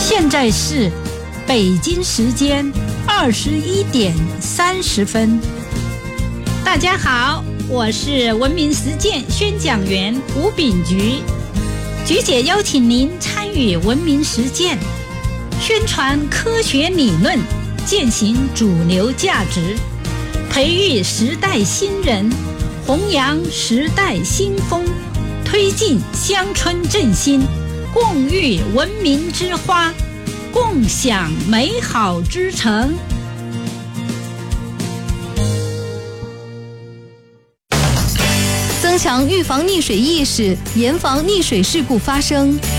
现在是北京时间21:30。大家好，我是文明实践宣讲员吴炳菊。菊姐邀请您参与文明实践，宣传科学理论，践行主流价值，培育时代新人，弘扬时代新风，推进乡村振兴，共育文明之花，共享美好之城。 增强预防溺水意识，严防溺水事故发生。